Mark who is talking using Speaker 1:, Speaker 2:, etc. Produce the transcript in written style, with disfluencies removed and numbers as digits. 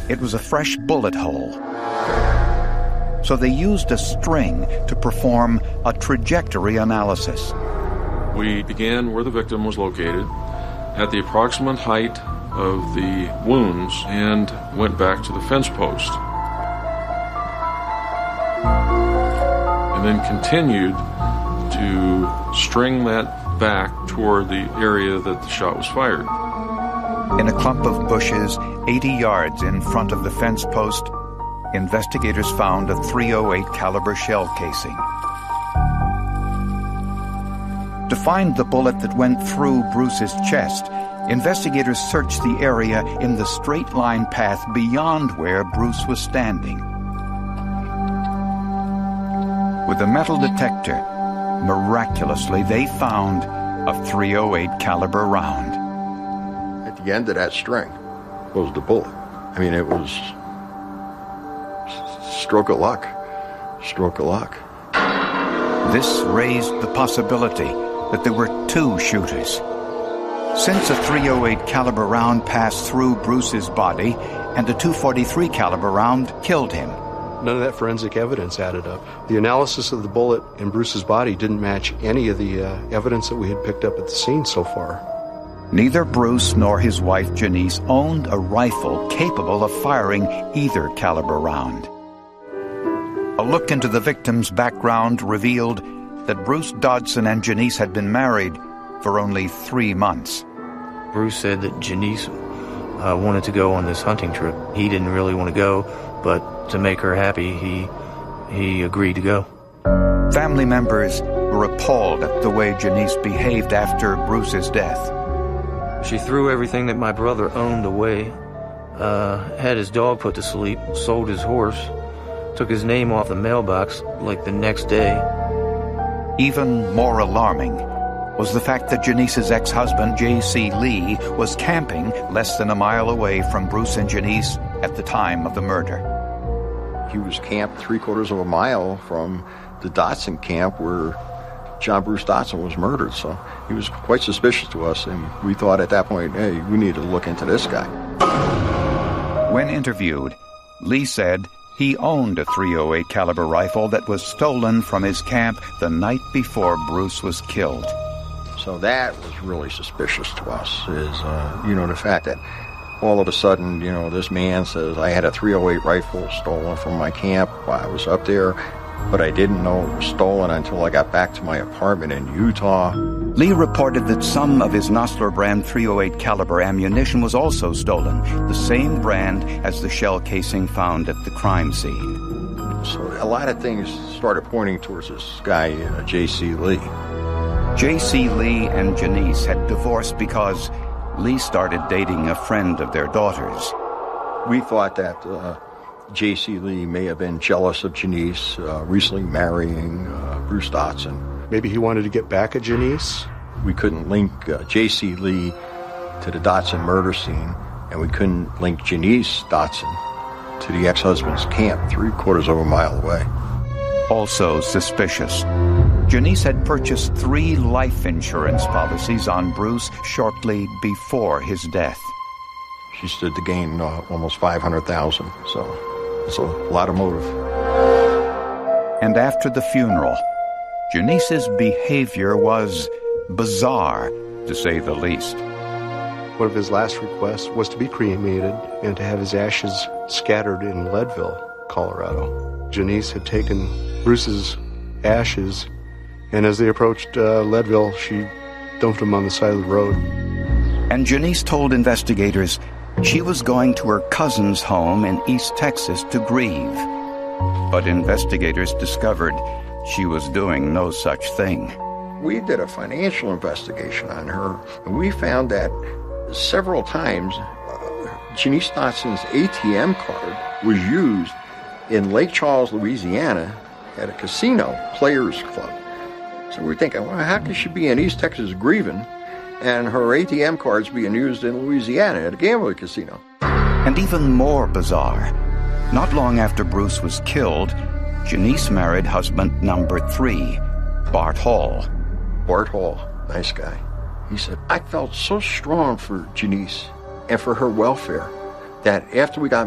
Speaker 1: it was a fresh bullet hole. So they used a string to perform a trajectory analysis.
Speaker 2: We began where the victim was located, at the approximate height of the wounds, and went back to the fence post. And then continued to string that back toward the area that the shot was fired.
Speaker 1: In a clump of bushes 80 yards in front of the fence post, investigators found a .308 caliber shell casing. To find the bullet that went through Bruce's chest, investigators searched the area in the straight-line path beyond where Bruce was standing. With a metal detector, miraculously, they found a .308 caliber round.
Speaker 3: At the end of that string was the bullet. I mean, it was stroke of luck. Stroke of luck.
Speaker 1: This raised the possibility that there were two shooters. Since a .308 caliber round passed through Bruce's body and a .243 caliber round killed him.
Speaker 4: None of that forensic evidence added up. The analysis of the bullet in Bruce's body didn't match any of the evidence that we had picked up at the scene so far.
Speaker 1: Neither Bruce nor his wife Janice owned a rifle capable of firing either caliber round. A look into the victim's background revealed that Bruce Dodson and Janice had been married for only 3 months.
Speaker 5: Bruce said that Janice wanted to go on this hunting trip. He didn't really want to go, but to make her happy, he agreed to go.
Speaker 1: Family members were appalled at the way Janice behaved after Bruce's death.
Speaker 5: She threw everything that my brother owned away, had his dog put to sleep, sold his horse, took his name off the mailbox like the next day.
Speaker 1: Even more alarming was the fact that Janice's ex-husband, J.C. Lee, was camping less than a mile away from Bruce and Janice at the time of the murder.
Speaker 3: He was camped 3/4 of a mile from the Dotson camp where John Bruce Dotson was murdered, so he was quite suspicious to us, and we thought at that point, hey, we need to look into this guy.
Speaker 1: When interviewed, Lee said he owned a .308 caliber rifle that was stolen from his camp the night before Bruce was killed.
Speaker 3: So that was really suspicious to us, is, the fact that all of a sudden, this man says, I had a .308 rifle stolen from my camp while I was up there, but I didn't know it was stolen until I got back to my apartment in Utah.
Speaker 1: Lee reported that some of his Nosler brand .308 caliber ammunition was also stolen, the same brand as the shell casing found at the crime scene.
Speaker 3: So a lot of things started pointing towards this guy, J.C. Lee.
Speaker 1: J.C. Lee and Janice had divorced because Lee started dating a friend of their daughter's.
Speaker 3: We thought that J.C. Lee may have been jealous of Janice recently marrying Bruce Dotson.
Speaker 4: Maybe he wanted to get back at Janice?
Speaker 3: We couldn't link J.C. Lee to the Dotson murder scene, and we couldn't link Janice Dotson to the ex-husband's camp 3/4 of a mile away.
Speaker 1: Also suspicious, Janice had purchased 3 life insurance policies on Bruce shortly before his death.
Speaker 3: She stood to gain almost $500,000, so it's a lot of motive.
Speaker 1: And after the funeral, Janice's behavior was bizarre, to say the least.
Speaker 4: One of his last requests was to be cremated and to have his ashes scattered in Leadville, Colorado. Janice had taken Bruce's ashes, and as they approached Leadville, she dumped them on the side of the road.
Speaker 1: And Janice told investigators she was going to her cousin's home in East Texas to grieve. But investigators discovered she was doing no such thing.
Speaker 3: We did a financial investigation on her, and we found that several times Janice Dotson's ATM card was used in Lake Charles, Louisiana, at a casino, Players Club. So we're thinking, well, how could she be in East Texas grieving and her ATM card's being used in Louisiana at a gambling casino?
Speaker 1: And even more bizarre, not long after Bruce was killed, Janice married husband number 3, Bart Hall.
Speaker 3: Bart Hall, nice guy. He said, I felt so strong for Janice and for her welfare that after we got